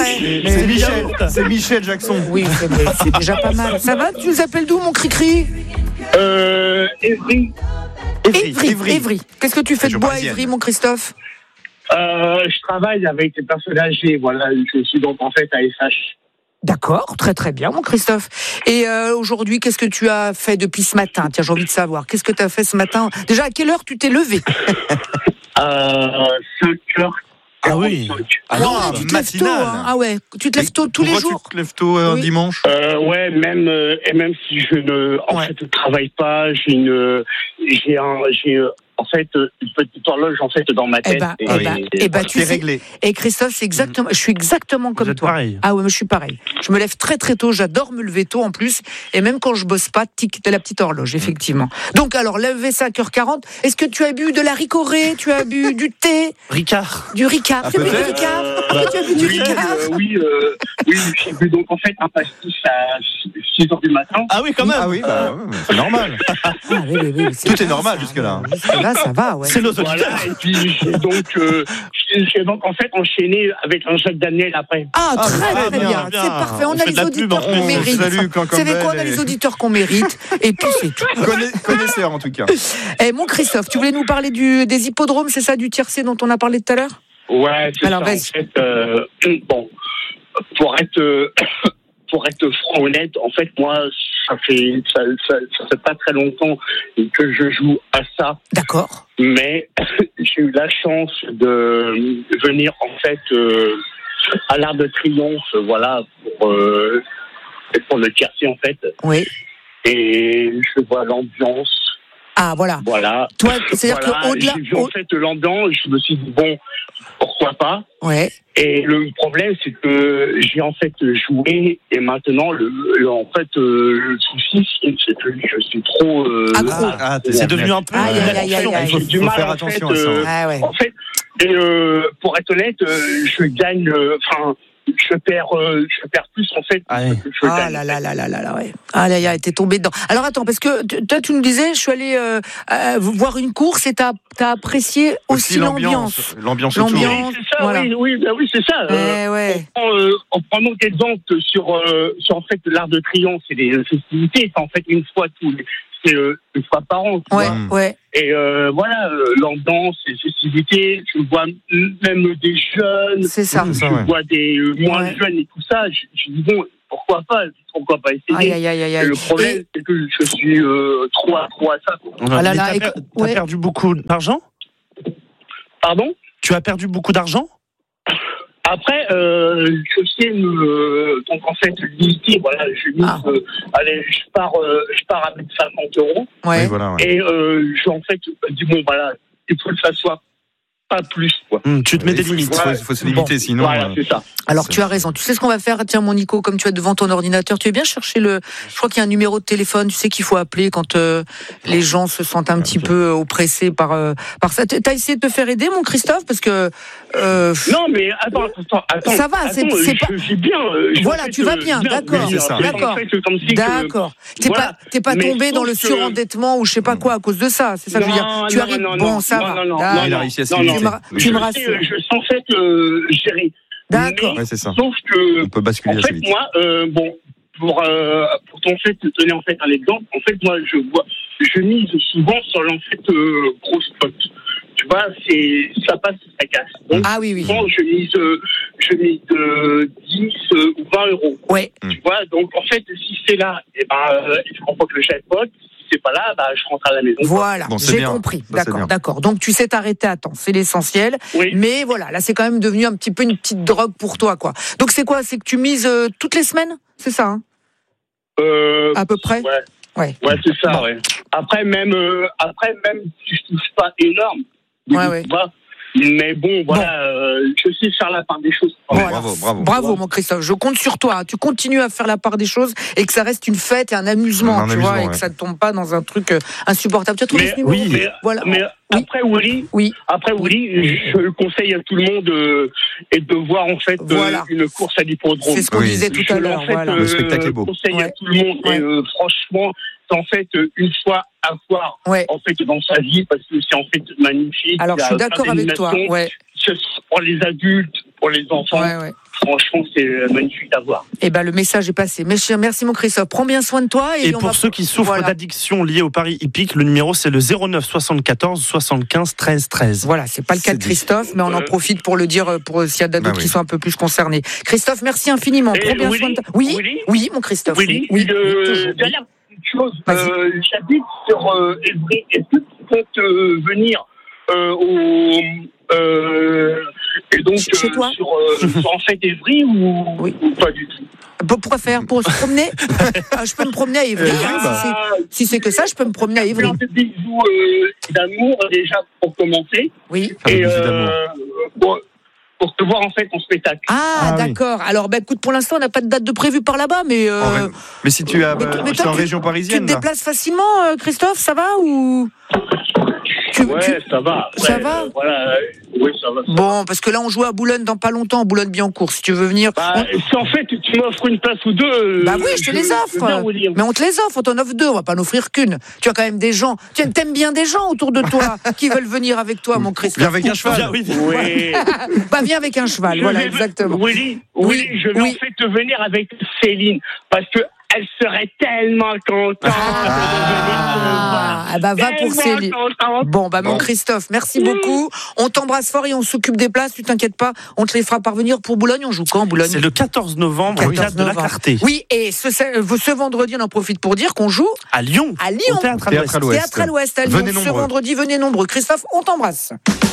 près. C'est Michel Jackson. Oui, c'est déjà pas mal. Ça va? Tu nous appelles d'où, mon cri-cri? Évry. Évry. Qu'est-ce que tu fais de Région bois à parisienne. Évry, mon Christophe? Je travaille avec les personnes âgées. Voilà, je suis donc en fait à SH. D'accord, très très bien, mon Christophe. Et aujourd'hui, qu'est-ce que tu as fait depuis ce matin? Tiens, j'ai envie de savoir. Qu'est-ce que tu as fait ce matin? Déjà, à quelle heure tu t'es levé? 5h45. Ah oui. Ah non, tu te lèves tôt, hein. Ah ouais, tu te lèves tôt tous les jours? Pourquoi tu te lèves tôt un Oui. dimanche? Ouais, même si je ne travaille pas, j'ai en fait une petite horloge en fait dans ma tête. Tu sais, réglé. et Christophe, c'est exactement, je suis exactement comme toi. Pareil. Ah ouais, moi je suis pareil. Je me lève très très tôt, j'adore me lever tôt en plus, et même quand je bosse pas, tic de la petite horloge, effectivement. Donc alors, lever 5h40, est-ce que tu as bu de la ricorée, tu as bu du thé, Ricard. du Ricard? Tu as bu du Ricard? Tu as bu du Ricard? Oui, j'ai bu donc en fait un pastis à 6h du matin. Ah oui, quand même. Ah oui, c'est normal. Ah, oui, Tout est normal jusque-là. Jusque-là, ça va, ouais. C'est nos Voilà, auditeurs. et puis j'ai donc en fait enchaîné avec un Jacques Daniel après. Ah, très très bien, bien. c'est parfait. On On a fait de les la pub, auditeurs on qu'on vous mérite. salue, Vous savez quoi, on a les auditeurs qu'on mérite, et puis c'est tout. Connaisseur en tout cas. Eh, mon Christophe, tu voulais nous parler des hippodromes, c'est ça, du tiercé dont on a parlé tout à l'heure? Ouais, c'est Alors, ça. vas-y. En fait, bon, pour être franc honnête, en fait, moi, ça fait pas très longtemps que je joue à ça. D'accord. Mais j'ai eu la chance de venir en fait à l'Arc de Triomphe, voilà, pour le tiercé en fait. Oui. Et je vois l'ambiance. Ah, voilà. Voilà. Toi, c'est-à-dire qu'au-delà. J'ai vu en fait l'ambiance, je me suis dit bon, pourquoi pas. Ouais. Et le problème, c'est que j'ai en fait joué et maintenant le souci, c'est que je suis trop accro. C'est devenu un peu. Aïe. J'ai du faut mal faire en attention fait, à ça. Ah ouais. en fait, et pour être honnête, je gagne, je perds plus en fait. Ah, oui. Que je Ah gagne. là, ouais. Ah là, t'es tombé dedans. Alors attends, parce que toi, tu nous disais, je suis allé voir une course et t'as apprécié aussi l'ambiance. L'ambiance autour. L'ambiance. C'est ça, Voilà. oui, c'est ça. Ouais. En prenant exemple sur en fait l'Arc de Triomphe, c'est des festivités, c'est en fait une fois une fois par an. tu vois. Ouais. Et voilà, l'ambiance, les festivités, je vois même des jeunes, C'est ça. C'est ça, je ouais. vois des moins Ouais. jeunes et tout ça. Je dis bon, pourquoi pas essayer. Aïe. Et le problème, c'est que je suis trop accro à ça. Quoi. Ah là Mais là, t'as perdu beaucoup d'argent? Pardon? Tu as perdu beaucoup d'argent? Après, je sais donc en fait limiter, voilà, je mise, allez, je pars avec 50 €. Ouais. Oui, voilà. Ouais. Et je en fait dis bon voilà, il faut que ça soit pas plus quoi. Tu te mets des limites. Ouais. Il faut se limiter, sinon. Voilà, c'est ça. Alors tu as raison. Tu sais ce qu'on va faire? Tiens, mon Nico, comme tu es devant ton ordinateur, tu es bien chercher je crois qu'il y a un numéro de téléphone. Tu sais qu'il faut appeler quand les gens se sentent un petit peu oppressés par ça. T'as essayé de te faire aider, mon Christophe, parce que Non mais attends. Ça va, c'est pas. Je vais bien. Voilà, tu vas bien, d'accord, oui, c'est ça. d'accord. En fait, comme si D'accord. Voilà. T'es pas Mais tombé dans le sauf que- surendettement ou je sais pas quoi à cause de ça. C'est ça que je veux dire. Tu arrives. Bon, ça va. Il a réussi à se limiter. Tu me Je rassures. sais en fait gérer. D'accord. Mais Ouais, c'est ça. Sauf que On peut basculer en assez fait, vite. moi, pour en fait te donner en fait un exemple, en fait moi je mise souvent sur l'en fait gros spot. Tu vois, ça passe, ça casse. Donc, Ah oui. souvent, je mise 10 ou 20 €. Ouais. Tu vois, donc en fait, si c'est là, je remporte le jackpot. Si c'est pas là, je rentre à la maison. Voilà, Bon, c'est j'ai bien. compris. Ça, c'est bien. D'accord. Donc tu sais t'arrêter à temps, c'est l'essentiel. Oui. Mais voilà, là c'est quand même devenu un petit peu une petite drogue pour toi, quoi. Donc c'est quoi? C'est que tu mises toutes les semaines? C'est ça, hein? À peu près. Ouais, c'est ça. Bon. Ouais. Après même si je touche pas énorme. Ouais. Tu vois, mais bon, voilà, je sais faire la part des choses. Voilà. Bravo. Mon Christophe, je compte sur toi. Tu continues à faire la part des choses et que ça reste une fête et un amusement, tu vois, et que ça ne tombe pas dans un truc insupportable. Tu as trouvé ce numéro? Oui, voilà. Mais après Willy, je conseille à tout le monde et de voir en fait une course à l'hippodrome. C'est ce qu'on disait tout à l'heure. Le spectacle est beau. Je conseille à tout le monde. Et, franchement, c'est en fait une fois à voir en fait dans sa vie parce que c'est en fait magnifique. Alors je suis d'accord avec toi. Ouais. Pour les adultes, pour les enfants. franchement, c'est magnifique à voir. Eh ben, le message est passé. Merci mon Christophe. Prends bien soin de toi. Et pour ceux qui souffrent d'addiction liée au pari hippique, le numéro c'est le 09 74 75 13 13. Voilà, c'est pas le cas de Christophe, mais on en profite pour le dire pour s'il y a d'autres qui sont un peu plus concernés. Christophe, merci infiniment. Prends bien soin de toi. Oui, mon Christophe. Dernière petite chose. J'habite sur Évry. Est-ce que tu peux venir et donc chez toi sur en fait Évry ou pas du tout? Pourquoi faire? Pour se promener? Je peux me promener à Évry. Si c'est que ça, je peux me promener à Évry. Un petit bisou d'amour déjà pour commencer. Oui. Et pour te voir en fait en spectacle. D'accord. Oui. Alors, écoute, pour l'instant, on n'a pas de date de prévu par là-bas, mais. Mais si tu es en région parisienne. Tu te déplaces facilement, Christophe, ça va ou? Ça va. Ça va. Oui, ça va. Bon, parce que là, on joue à Boulogne dans pas longtemps, Boulogne-Billancourt. Si tu veux venir. Si en fait, tu m'offres une place ou deux. Oui, je te les offre. Mais on te les offre, on t'en offre deux, on va pas en offrir qu'une. Tu as quand même des gens. Tu aimes bien des gens autour de toi qui veulent venir avec toi, mon Christophe. Viens avec un cheval. Oui. Viens avec un cheval, voilà, exactement. Oui, je vais en fait te venir avec Céline, parce que elle serait tellement contente de venir te voir. Va pour Céline. Bon, mon Christophe, merci beaucoup. On t'embrasse fort et on s'occupe des places, tu t'inquiètes pas. On te les fera parvenir pour Boulogne. On joue quand, Boulogne? C'est le 14 novembre, au Théâtre de la Clarté. Oui, et ce vendredi, on en profite pour dire qu'on joue à Lyon. Au Théâtre à l'Ouest. À Lyon. Ce vendredi, venez nombreux. Christophe, on t'embrasse.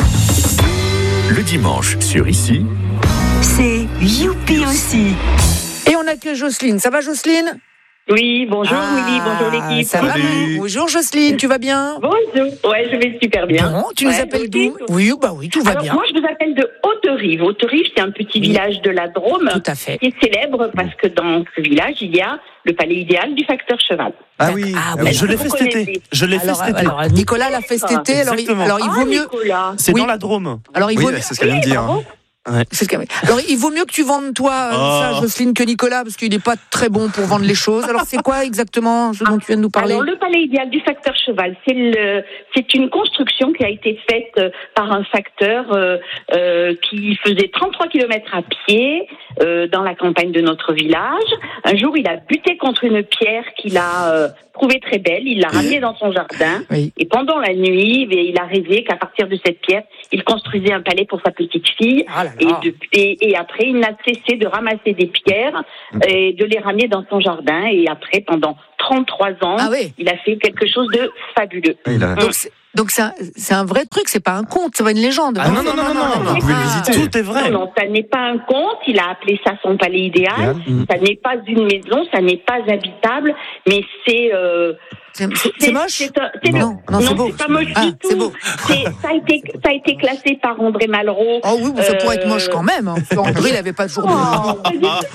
Le dimanche, sur Ici, c'est Youpi aussi. Et on accueille Jocelyne. Ça va, Jocelyne? Oui, bonjour Willy, bonjour l'équipe. Ça va, bonjour Jocelyne, tu vas bien? Bonjour, je vais super bien. Bon, tu nous appelles d'où? Oui, tout va bien. Moi, je vous appelle de Haute-Rive. Haute-Rive, c'est un petit village de la Drôme. Tout à fait. Qui est célèbre parce que dans ce village, il y a le palais idéal du facteur cheval. Je l'ai fait cet été. Alors, Nicolas l'a fait cet été. Alors, il vaut mieux. Nicolas. C'est dans la Drôme. Alors, il vaut mieux. C'est ce qu'elle vient de dire. Ouais. Alors, il vaut mieux que tu vendes toi ça, Jocelyne, que Nicolas, parce qu'il n'est pas très bon pour vendre les choses. Alors, c'est quoi exactement ce dont tu viens de nous parler? Alors, le palais idéal du facteur cheval, c'est une construction qui a été faite par un facteur qui faisait 33 km à pied dans la campagne de notre village. Un jour, il a buté contre une pierre qu'il a trouvée très belle. Il l'a ramenée dans son jardin. Oui. Et pendant la nuit, il a rêvé qu'à partir de cette pierre, il construisait un palais pour sa petite fille. Et après, il n'a cessé de ramasser des pierres et de les ramener dans son jardin. Et après, pendant 33 ans, il a fait quelque chose de fabuleux. Donc c'est un vrai truc, c'est pas un conte, c'est pas une légende. Non, vous pouvez le visiter. Tout est vrai. Non, ça n'est pas un conte, il a appelé ça son palais idéal. Ça n'est pas une maison, ça n'est pas habitable, mais c'est moche. Non, c'est beau. C'est pas moche du tout. C'est beau. Ça a été classé par André Malraux. Oh oui, ça pourrait être moche quand même. Hein. André, il avait pas de jour de...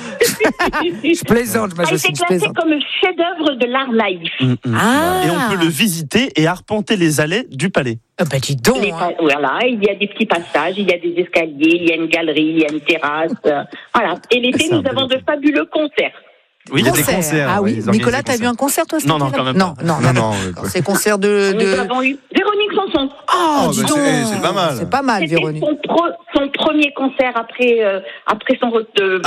Je plaisante, ça a été classé comme chef-d'œuvre de l'art naïf. Et on peut le visiter et arpenter les allées du palais. Dis donc. Voilà, il y a des petits passages, il y a des escaliers, il y a une galerie, il y a une terrasse. Voilà. Et l'été, nous avons de fabuleux concerts. Oui, il y a des concerts. Ah oui, Nicolas, t'as vu un concert toi? Non, quand même pas. Non. C'est concert de... Nous avons eu Véronique Sanson. Dis donc. C'est pas mal. C'est pas mal, Véronique. Son premier concert après son retour.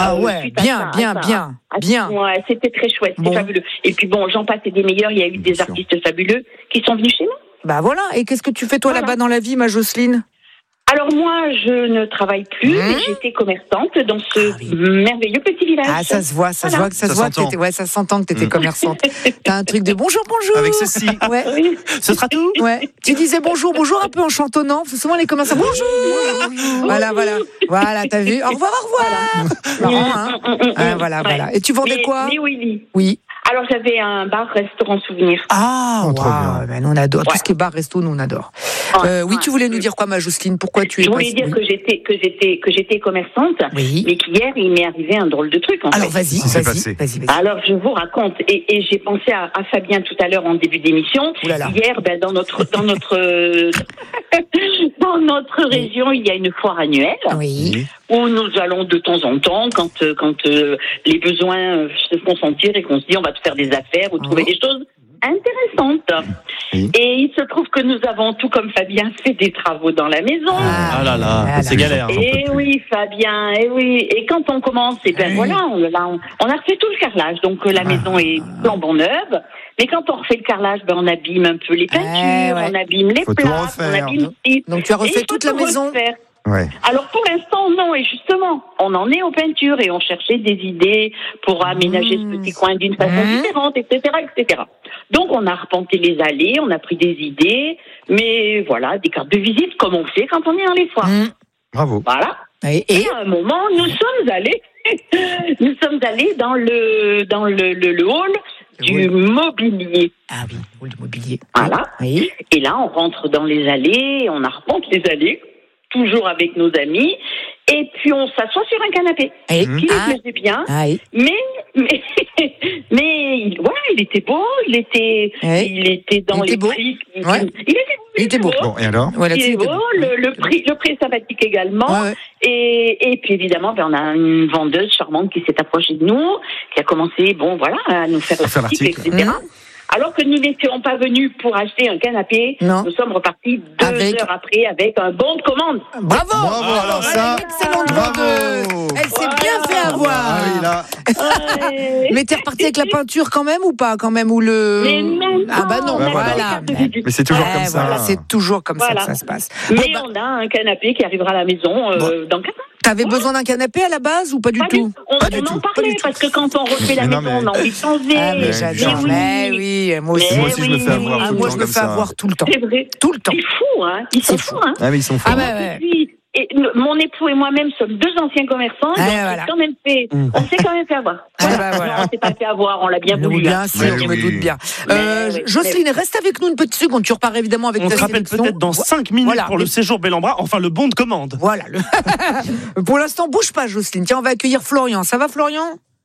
Bien. Ouais, c'était très chouette, c'est fabuleux. Et puis j'en passe des meilleurs, il y a eu des artistes fabuleux qui sont venus chez nous. Voilà, et qu'est-ce que tu fais toi là-bas dans la vie, ma Jocelyne? Alors moi, je ne travaille plus, mais j'étais commerçante dans ce merveilleux petit village. Ça se voit, ça s'entend que tu étais commerçante. T'as un truc de bonjour. Avec ceci. Ouais. Oui. Ce sera tout. Ouais. Tu disais bonjour un peu en chantonnant, parce que souvent les commerçants bonjour. Voilà, t'as vu. Au revoir. Marrant, hein. Voilà. Et tu vendais quoi? Mais Willy. Oui. Alors j'avais un bar-restaurant souvenir. Nous on adore. Tout ce qui est bar-resto, nous on adore. Tu voulais nous dire quoi, ma Jocelyne? Pourquoi tu es Je voulais dire que j'étais commerçante, mais qu'hier il m'est arrivé un drôle de truc. Alors vas-y. Alors je vous raconte, et j'ai pensé à Fabien tout à l'heure en début d'émission. Hier, dans notre dans notre région, il y a une foire annuelle. Oui. Où nous allons de temps en temps, quand les besoins se font sentir et qu'on se dit on va faire des affaires ou trouver des choses. intéressante. Oui. Et il se trouve que nous avons, tout comme Fabien, fait des travaux dans la maison. Ah là là, c'est galère. Et oui, Fabien, et oui. Et quand on commence, et ben voilà, on a refait tout le carrelage. Donc la maison est flambant neuve. Mais quand on refait le carrelage, ben on abîme un peu les peintures, on abîme les Faut tout plaques, on refaire. abîme tout. Donc tu as Et il refait faut toute la tout maison. refaire. Ouais. Alors pour l'instant, non. Et justement, on en est aux peintures et on cherchait des idées pour aménager ce petit coin d'une façon différente, etc., etc. Donc on a arpenté les allées, on a pris des idées, mais voilà, des cartes de visite comme on fait quand on est dans les foires. Bravo. Voilà. Et Et à un moment, nous sommes allés dans le hall du mobilier. ah oui, hall du mobilier. Voilà. Oui. Et là, on rentre dans les allées, on arpente les allées, toujours avec nos amis, et puis on s'assoit sur un canapé. Et Qui nous plaisait bien, ah oui. mais voilà, il était beau, il était dans Il les était beau. prix. Ouais. Il était beau. Bon, et alors? Voilà, Il est beau, le prix est sympathique également. Ouais, ouais. Et puis évidemment, on a une vendeuse charmante qui s'est approchée de nous, qui a commencé, à nous faire l'article, etc. Alors que nous n'étions pas venus pour acheter un canapé, Non. nous sommes repartis 2 heures après avec un bon de commande. Bravo. Bravo, alors ça. Excellente Bravo. vendeuse. Elle s'est bien fait avoir. Ah oui, là. Mais t'es reparti avec la peinture quand même ou pas quand même ou le Mais même ah bah non, on a voilà. la carte de visite. Mais c'est toujours comme ça. Voilà, c'est toujours comme ça Voilà. que ça se passe. Mais Bon, on a un canapé qui arrivera à la maison dans 4 ans. T'avais besoin d'un canapé à la base ou pas du tout? On Pas du en tout. parlait parce que quand on refait la Mais non, maison, on a envie de changer. Ah mais j'adore. Mais oui, moi aussi. Moi aussi, je me fais avoir tout le Moi temps je me comme fais ça. avoir tout le temps. C'est vrai. Tout le temps. C'est fou, hein. Ils sont C'est fous, fou. hein. Ah, mais ils sont forts. Ah bah ouais. Et mon époux et moi-même sommes 2 anciens commerçants, donc voilà. quand même on s'est quand même fait avoir. Ah bah voilà. Non, on s'est pas fait avoir, on l'a bien Oui, voulu. bien hein. sûr, Mais je me oui. doute bien. Mais- Jocelyne, reste avec nous une petite seconde. Tu repars évidemment avec On ta se rappelle sélection. peut-être dans 5 minutes Voilà. pour le séjour Bel-en-Bras, enfin le bon de commande. Voilà. Pour l'instant, bouge pas, Jocelyne. Tiens, on va accueillir Florian. Ça va, Florian?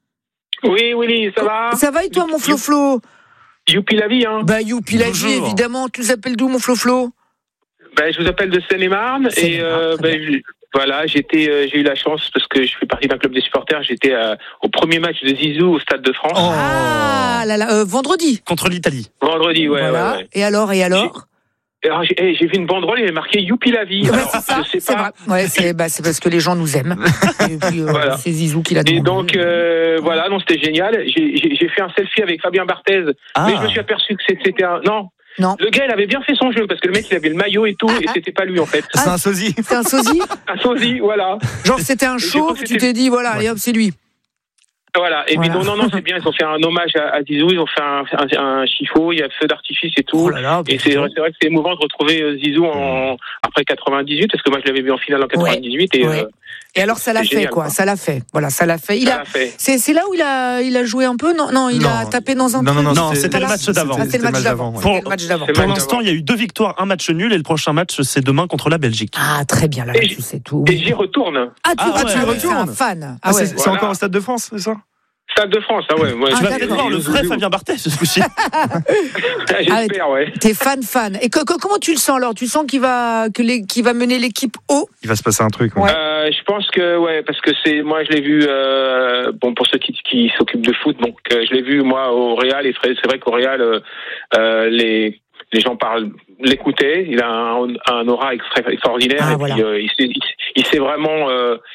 Oui, ça va. Ça va et toi, mon Flo-Flo? Youpi la vie, hein. Bah, youpi la vie, Bonjour. évidemment. Tu nous appelles d'où, mon Flo-Flo? Je vous appelle de Seine-et-Marne et Seine-et-Marne, très voilà, j'ai eu la chance parce que je fais partie d'un club des supporters. J'étais au premier match de Zizou au Stade de France Ah là là, vendredi. Contre l'Italie. vendredi. Ouais, Voilà. ouais. Et alors? Alors, j'ai vu une banderole, il y avait marqué Youpi la vie. Bah, Alors, c'est ça, je sais c'est pas. vrai. Ouais, c'est parce que les gens nous aiment. Et puis, Voilà. c'est Zizou qui l'a demandé. Et donc voilà, non, c'était génial. J'ai fait un selfie avec Fabien Barthez, Ah. mais je me suis aperçu que c'était un non. Non. Le gars, il avait bien fait son jeu parce que le mec, il avait le maillot et tout, et c'était pas lui en fait. C'est un sosie. C'est un sosie? Un sosie, voilà. Genre, c'était un j'ai show, cru que tu c'était- t'es dit, voilà, allez hop, c'est lui. Voilà. Et puis Voilà. non, c'est bien. Ils ont fait un hommage à Zizou. Ils ont fait un chiffon. Il y a feu d'artifice et tout. Oh là là, Et c'est vrai que c'est émouvant de retrouver Zizou après 98, parce que moi je l'avais vu en finale en 98. Et, Ouais. Et alors, ça l'a c'est fait, génial, quoi. quoi. Ça l'a fait. Voilà, ça l'a fait. ça l'a fait. C'est là où il a joué un peu? Non, il a tapé dans un truc. Non, c'était le match d'avant. Ah, c'était le match d'avant. ouais. C'était le match d'avant. C'est Pour le match l'instant, il y a eu 2 victoires, un match nul, et le prochain match, c'est demain contre la Belgique. Ah, très bien, là, Et tu sais tout. Et j'y retourne. Ah, tu Ah, vas, ouais, tu ouais. es un fan. Ah, Ah ouais. c'est Voilà. encore au Stade de France, c'est ça? Stade de France, ah ouais. Moi, Ah, Tu vas d'accord. peut-être voir le vrai Fabien Barthez ce coup-ci. J'espère, ouais. T'es fan. Et comment tu le sens alors? Tu sens qu'il va mener l'équipe haut? Il va se passer un truc. Ouais. Je pense que ouais, parce que moi je l'ai vu pour ceux qui s'occupent de foot, donc je l'ai vu moi au Real, et c'est vrai qu'au Real les gens l'écoutaient, il a un aura extraordinaire, Ah, et voilà. puis il sait vraiment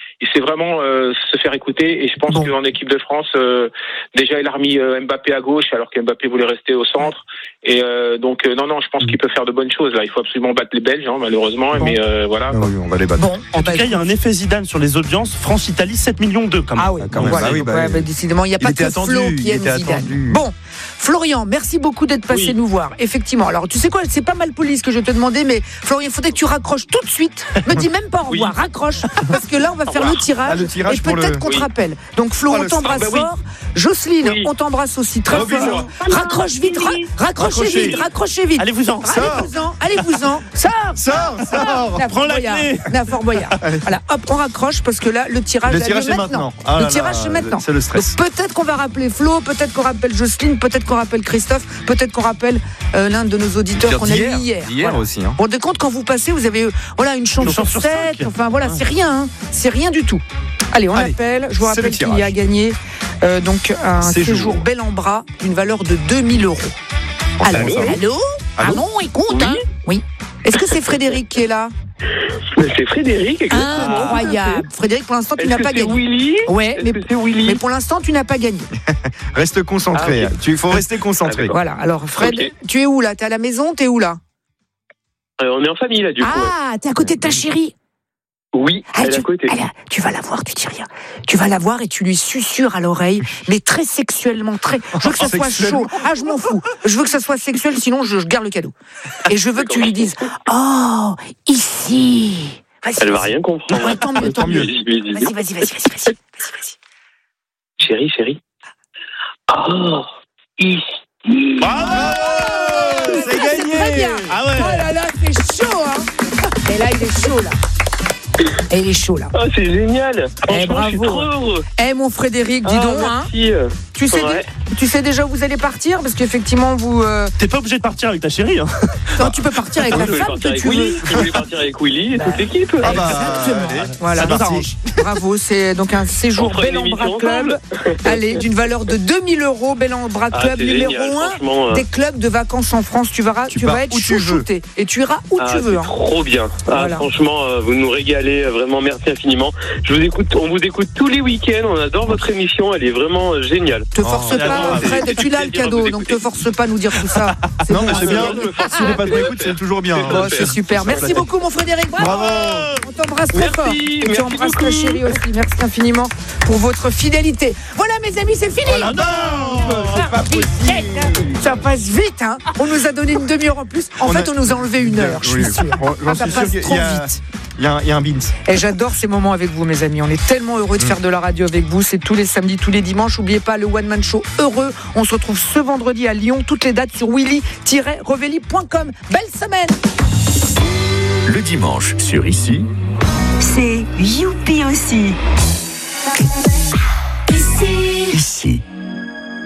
se faire écouter, et je pense Bon. qu'en équipe de France déjà il a remis Mbappé à gauche alors qu'Mbappé voulait rester au centre, et donc non, je pense qu'il peut faire de bonnes choses là. Il faut absolument battre les Belges, malheureusement, Bon. mais voilà. Ah oui, on va les battre. Bon, En tout cas, il y a un effet Zidane sur les audiences. France-Italie, 7 millions d'eux, quand même. Ah oui, quand même. voilà. Bah oui, bah Ouais, oui. bah, décidément, il n'y a Il pas était que attendu, Flo qui il aime était Zidane. attendu. Bon, Florian, merci beaucoup d'être passé Oui. nous voir. Effectivement, alors tu sais quoi, c'est pas mal poli ce que je te demandais, mais Florian, il faudrait que tu raccroches tout de suite. Me dis même pas au revoir, raccroche, parce que là, on va faire le tirage. Ah, le tirage et pour peut-être le- qu'on te Oui. rappelle. Donc Flo, Oh, on le t'embrasse stress, bah oui. fort. Jocelyne, Oui. on t'embrasse aussi très Oh, bisous. fort. Raccroche vite, raccrochez vite. Allez-vous-en. Allez-vous-en. Sors. Prends la clé. Fort Boyard. Voilà, hop, on raccroche parce que là, le tirage, Le a tirage lieu est maintenant. Ah le là là, tirage, c'est maintenant. c'est le stress. Donc, peut-être qu'on va rappeler Flo, peut-être qu'on rappelle Jocelyne, peut-être qu'on rappelle Christophe, peut-être qu'on rappelle l'un de nos auditeurs qu'on a eu hier. Hier Voilà. aussi. Hein. Vous vous rendez compte, quand vous passez, vous avez une chance Une sur chance sur 7. 5. Enfin voilà, c'est rien. Hein. C'est rien du tout. Allez, on Allez, appelle. Je vous c'est le rappelle qu'il tirage. y a gagné donc un séjour Bel-en-Bras d'une valeur de 2000 €. Allô. Ah non, écoute. Hein. Oui. Est-ce que c'est Frédéric qui est là? C'est Frédéric, exactement. Incroyable. Frédéric, pour l'instant, tu Est-ce n'as que pas c'est gagné. Willy? Ouais, Est-ce que c'est Willy? mais pour l'instant, tu n'as pas gagné. Reste concentré. Ah, ok. Il faut rester concentré. d'accord. Voilà. Alors, Fred, Ok. tu es où là? T'es à la maison? T'es où là? On est en famille, là, du coup. Ah, t'es à côté de ta chérie. Oui, elle est à côté. Tu vas la voir, tu dis rien. Tu vas la voir et tu lui susurres à l'oreille, mais très sexuellement, très. Je veux que ça soit Sexuellement. chaud. Ah, je m'en fous. Je veux que ça soit sexuel, sinon je garde le cadeau. Et je veux que tu lui dises, oh, ici. Vas-y, Elle va vas-y. rien comprendre. Ouais, tant mieux, tant mieux. Vas-y. Vas-y. Chérie. Oh, ici. C'est gagné. Très bien. Ah ouais. Oh là là, c'est chaud, hein. Et là, il est chaud, là. Et il est chaud, là. Oh, c'est génial. Franchement, je suis bravo. trop heureux. Eh, mon Frédéric, dis donc, hein. Merci. Tu sais déjà où vous allez partir? Parce qu'effectivement, vous. T'es pas obligé de partir avec ta chérie. Hein. Non, tu peux partir avec Moi, la je voulais femme partir que avec tu veux. Willy. Je voulais partir avec Willy et toute l'équipe. Ah bah, Exactement. allez. Voilà, Ça nous merci. arrange. Bravo, c'est donc un séjour On fera une Bel en Bras émission Club. Allez, d'une valeur de 2000 €, Bel en Bras Ah, Club c'est numéro génial, 1 franchement, des clubs de vacances en France. Tu verras, tu pars vas être où tu veux. chouchouté et tu iras où tu veux. C'est hein. trop bien. Voilà. Franchement, vous nous régalez. Vraiment, merci infiniment. On vous écoute tous les week-ends. On adore votre émission. Elle est vraiment géniale. Te force Oh, pas, bravo. Fred, tu l'as le plaisir de cadeau, vous donc écouter. te force pas à nous dire tout ça. Non, bon, mais c'est hein. bien. Je me force Si on n'est pas de écoute, c'est toujours bien. Bon, c'est super. Merci beaucoup, mon Frédéric. Bravo. On t'embrasse très Merci, fort. Et tu merci embrasses ta beaucoup. chérie aussi. Merci infiniment pour votre fidélité. Voilà, mes amis, c'est fini. Ah non. C'est pas possible. Ça passe vite, hein. On nous a donné une demi-heure en plus. En fait, on nous a enlevé une heure, je suis Oui. sûre. J'en Ça suis passe sûr trop qu'il y a- vite. Il y a un beans. Et j'adore ces moments avec vous, mes amis. On est tellement heureux de faire de la radio avec vous. C'est tous les samedis, tous les dimanches. N'oubliez pas le One Man Show heureux. On se retrouve ce vendredi à Lyon. Toutes les dates sur willy-revelli.com. Belle semaine. Le dimanche sur Ici, C'est Youpi aussi.